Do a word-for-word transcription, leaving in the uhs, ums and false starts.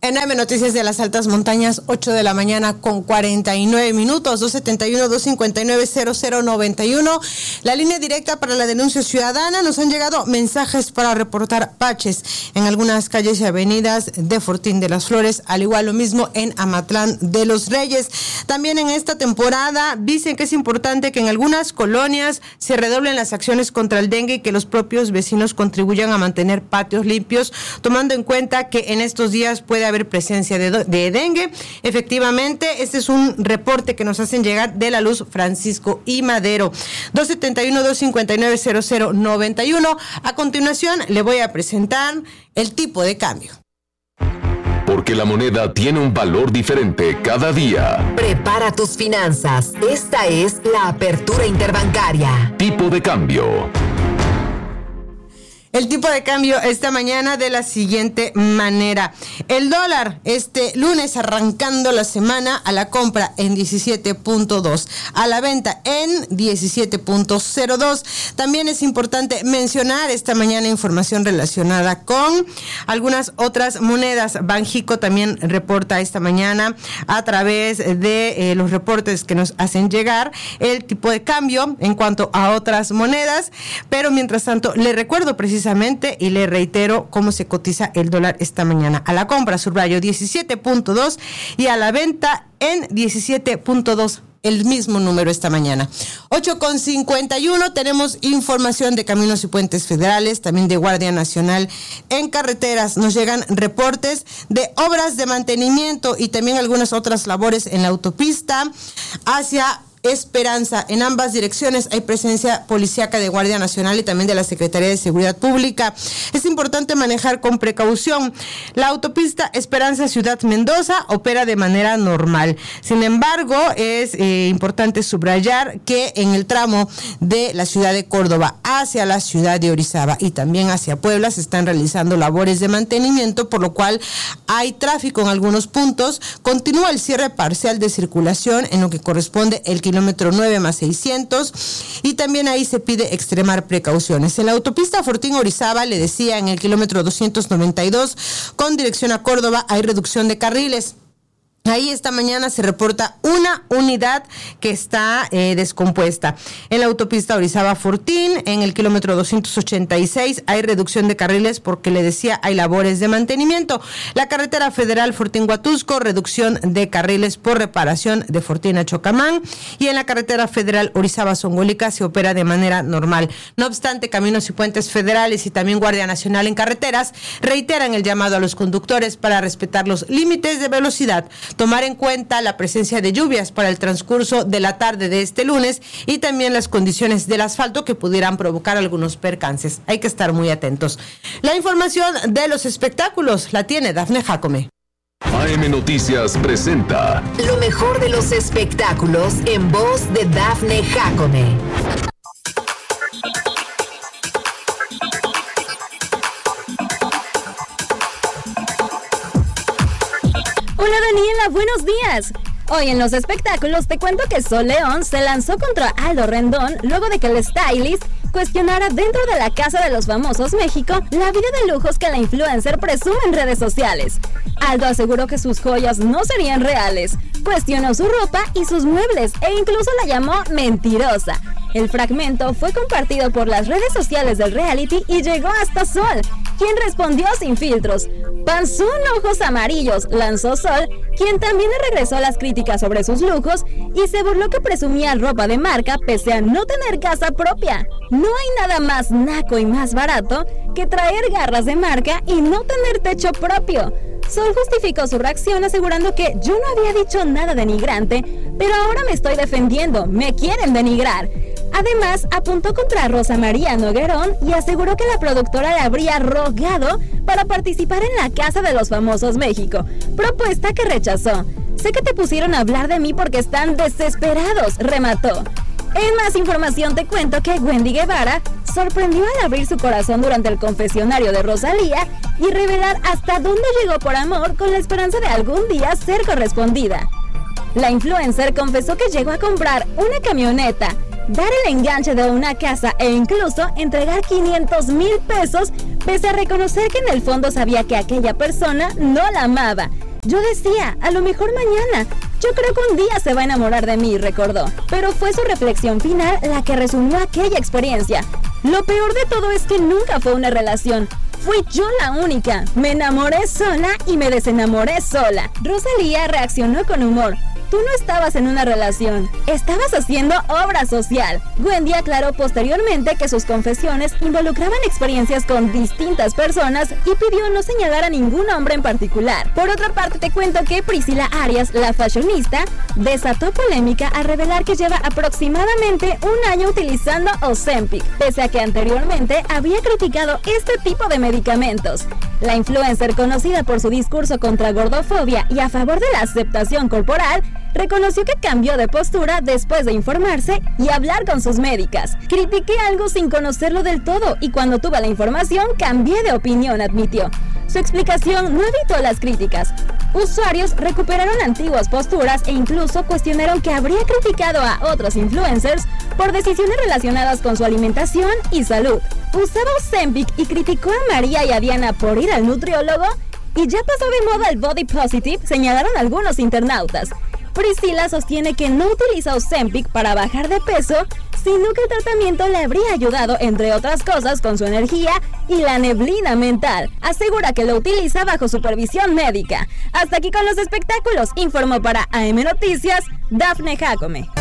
En A M Noticias de las Altas Montañas, ocho de la mañana con cuarenta y nueve minutos, dos setenta y uno, dos cincuenta y nueve, cero cero noventa y uno. La línea directa para la denuncia ciudadana. Nos han llegado mensajes para reportar baches en algunas calles y avenidas de Fortín de las Flores, al igual lo mismo en Amatlán de los Reyes. También en esta temporada dicen que es importante que en algunas colonias se redoblen las acciones contra el dengue y que los propios vecinos contribuyan a mantener patios limpios, tomando en cuenta que en estos días puede haber presencia de, de dengue. Efectivamente, este es un reporte que nos hacen llegar de La Luz, Francisco y Madero. dos setenta y uno, dos cincuenta y nueve, cero cero noventa y uno. A continuación le voy a presentar el tipo de cambio. Porque la moneda tiene un valor diferente cada día. Prepara tus finanzas. Esta es la apertura interbancaria. Tipo de cambio. El tipo de cambio esta mañana de la siguiente manera. El dólar este lunes arrancando la semana a la compra en diecisiete punto dos, a la venta en diecisiete punto cero dos. También es importante mencionar esta mañana información relacionada con algunas otras monedas. Banjico también reporta esta mañana a través de eh, los reportes que nos hacen llegar el tipo de cambio en cuanto a otras monedas, pero mientras tanto le recuerdo precisamente y le reitero cómo se cotiza el dólar esta mañana. A la compra, subrayo, diecisiete punto dos y a la venta en diecisiete punto dos. El mismo número esta mañana. ocho con cincuenta y uno, tenemos información de Caminos y Puentes Federales, también de Guardia Nacional en carreteras. Nos llegan reportes de obras de mantenimiento y también algunas otras labores en la autopista hacia Esperanza. En ambas direcciones hay presencia policíaca de Guardia Nacional y también de la Secretaría de Seguridad Pública. Es importante manejar con precaución. La autopista Esperanza Ciudad Mendoza opera de manera normal. Sin embargo, es eh, importante subrayar que en el tramo de la ciudad de Córdoba hacia la ciudad de Orizaba y también hacia Puebla se están realizando labores de mantenimiento, por lo cual hay tráfico en algunos puntos. Continúa el cierre parcial de circulación en lo que corresponde el kilómetro nueve más seiscientos, y también ahí se pide extremar precauciones. En la autopista Fortín-Orizaba, le decía, en el kilómetro doscientos noventa y dos, con dirección a Córdoba, hay reducción de carriles. Ahí esta mañana se reporta una unidad que está eh, descompuesta. En la autopista Orizaba-Fortín, en el kilómetro doscientos ochenta y seis, hay reducción de carriles porque, le decía, hay labores de mantenimiento. La carretera federal Fortín-Huatusco, reducción de carriles por reparación de Fortín a Chocamán. Y en la carretera federal Orizaba-Zongolica se opera de manera normal. No obstante, Caminos y Puentes Federales y también Guardia Nacional en carreteras reiteran el llamado a los conductores para respetar los límites de velocidad, tomar en cuenta la presencia de lluvias para el transcurso de la tarde de este lunes y también las condiciones del asfalto que pudieran provocar algunos percances. Hay que estar muy atentos. La información de los espectáculos la tiene Dafne Jacome. A M Noticias presenta lo mejor de los espectáculos en voz de Dafne Jacome. Hola Daniela, buenos días. Hoy en los espectáculos te cuento que Sol León se lanzó contra Aldo Rendón luego de que el stylist cuestionara dentro de la Casa de los Famosos México la vida de lujos que la influencer presume en redes sociales. Aldo aseguró que sus joyas no serían reales, cuestionó su ropa y sus muebles e incluso la llamó mentirosa. El fragmento fue compartido por las redes sociales del reality y llegó hasta Sol, quien respondió sin filtros. Panzón ojos amarillos, lanzó Sol, quien también le regresó las críticas sobre sus lujos y se burló que presumía ropa de marca pese a no tener casa propia. No hay nada más naco y más barato que traer garras de marca y no tener techo propio. Sol justificó su reacción asegurando que yo no había dicho nada denigrante, pero ahora me estoy defendiendo, me quieren denigrar. Además, apuntó contra Rosa María Noguerón y aseguró que la productora le habría rogado para participar en la Casa de los Famosos México, propuesta que rechazó. Sé que te pusieron a hablar de mí porque están desesperados, remató. En más información te cuento que Wendy Guevara sorprendió al abrir su corazón durante el confesionario de Rosalía y revelar hasta dónde llegó por amor con la esperanza de algún día ser correspondida. La influencer confesó que llegó a comprar una camioneta dar el enganche de una casa e incluso entregar quinientos mil pesos pese a reconocer que en el fondo sabía que aquella persona no la amaba. Yo decía, a lo mejor mañana, yo creo que un día se va a enamorar de mí, recordó. Pero fue su reflexión final la que resumió aquella experiencia. Lo peor de todo es que nunca fue una relación. Fui yo la única. Me enamoré sola y me desenamoré sola. Rosalía reaccionó con humor. Tú no estabas en una relación, estabas haciendo obra social. Wendy aclaró posteriormente que sus confesiones involucraban experiencias con distintas personas y pidió no señalar a ningún hombre en particular. Por otra parte, te cuento que Priscila Arias, la fashionista, desató polémica al revelar que lleva aproximadamente un año utilizando Ozempic, pese a que anteriormente había criticado este tipo de medicamentos. La influencer, conocida por su discurso contra gordofobia y a favor de la aceptación corporal, reconoció que cambió de postura después de informarse y hablar con sus médicas. Critiqué algo sin conocerlo del todo y cuando tuve la información cambié de opinión, admitió. Su explicación no evitó las críticas. Usuarios recuperaron antiguas posturas e incluso cuestionaron que habría criticado a otros influencers por decisiones relacionadas con su alimentación y salud. Usaba Ozempic y criticó a María y a Diana por ir al nutriólogo y ya pasó de moda el body positive, señalaron algunos internautas. Priscila sostiene que no utiliza Ozempic para bajar de peso, sino que el tratamiento le habría ayudado, entre otras cosas, con su energía y la neblina mental. Asegura que lo utiliza bajo supervisión médica. Hasta aquí con los espectáculos, informó para A M Noticias, Dafne Jacome.